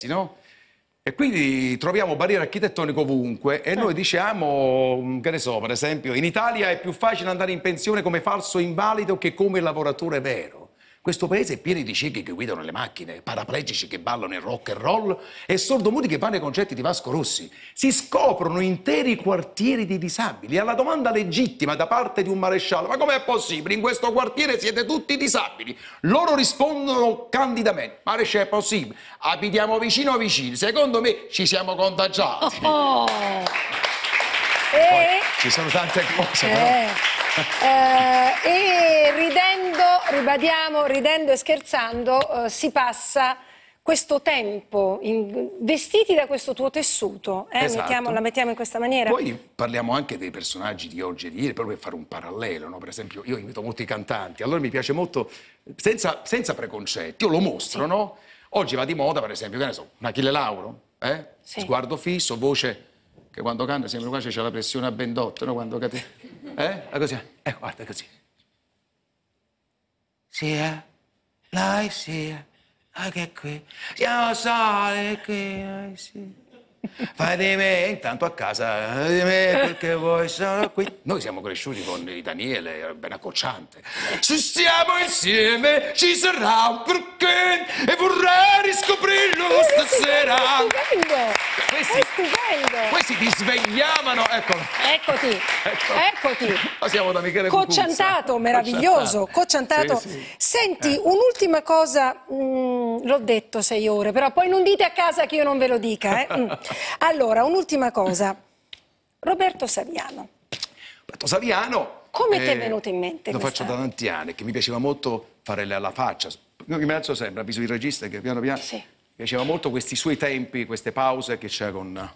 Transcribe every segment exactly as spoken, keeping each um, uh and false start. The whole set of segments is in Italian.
no? E quindi troviamo barriere architettoniche ovunque e noi diciamo, che ne so, per esempio, in Italia è più facile andare in pensione come falso invalido che come lavoratore vero. Questo paese è pieno di ciechi che guidano le macchine, paraplegici che ballano il rock and roll e sordomudi che vanno ai concerti di Vasco Rossi. Si scoprono interi quartieri di disabili. Alla domanda legittima da parte di un maresciallo, ma com'è possibile? In questo quartiere siete tutti disabili. Loro rispondono candidamente, maresciallo, è possibile. Abitiamo vicino a vicini. Secondo me ci siamo contagiati. Oh. Poi, e... ci sono tante cose, eh. però. Eh, e ridendo, ribadiamo, ridendo e scherzando, eh, si passa questo tempo in, vestiti da questo tuo tessuto, eh? Esatto. Mettiamo, la mettiamo in questa maniera. Poi parliamo anche dei personaggi di oggi e di ieri, proprio per fare un parallelo, no? Per esempio, io invito molti cantanti, allora mi piace molto, senza, senza preconcetti, io lo mostro, sì. No? Oggi va di moda, per esempio, che ne so, un Achille Lauro, eh? Sì. Sguardo fisso, voce che quando canta sembra quasi c'è la pressione a ventotto, no? Quando canta... Eh? Così. Eh, guarda, così. Sia, lei sia, anche qui, siamo soli qui, sì. Fai di me, intanto a casa, di me perché vuoi, sono qui. Noi siamo cresciuti con i Daniele, ben accocciante. Se stiamo insieme ci sarà un perché e vorrei riscoprirlo stasera. È stupendo, questi, è stupendo. Questi ti svegliavano, eccolo. Eccoti, Ecco. eccoti. Ma siamo da Michele Cocciantato, meraviglioso, cocciantato. Sì, sì. Senti, Eh. un'ultima cosa, mm, l'ho detto sei ore, però poi non dite a casa che io non ve lo dica, eh. Mm. Allora, un'ultima cosa. Roberto Saviano. Roberto Saviano. Come eh, ti è venuto in mente Lo questa... faccio da tanti anni, che mi piaceva molto fare alla faccia. Io mi alzo sempre, avviso il regista che piano piano... Sì. Mi piaceva molto questi suoi tempi, queste pause che c'è con...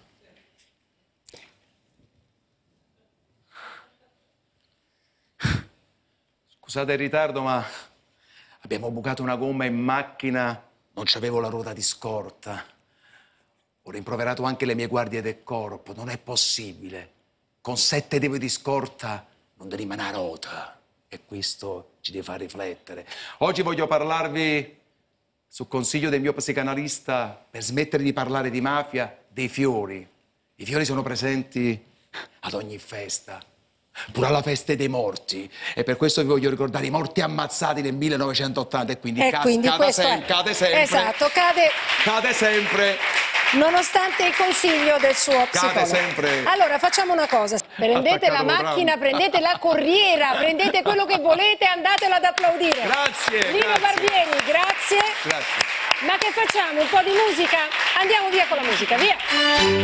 Scusate il ritardo, ma abbiamo bucato una gomma in macchina, non c'avevo la ruota di scorta. Ho rimproverato anche le mie guardie del corpo, non è possibile. Con sette devi di scorta non ti rimane una rota. E questo ci deve far riflettere. Oggi voglio parlarvi, sul consiglio del mio psicanalista, per smettere di parlare di mafia, dei fiori. I fiori sono presenti ad ogni festa, pure alla festa dei morti. E per questo vi voglio ricordare i morti ammazzati nel millenovecentottanta e quindi, e ca quindi cade, sem è... cade sempre. Esatto, cade... Cade sempre. Nonostante il consiglio del suo psicologo. Cade sempre. Allora, facciamo una cosa. Prendete la macchina, prendete la corriera, prendete quello che volete e andatelo ad applaudire. Grazie. Lino grazie. Barbieri, grazie. Grazie. Ma che facciamo? Un po' di musica? Andiamo via con la musica, via.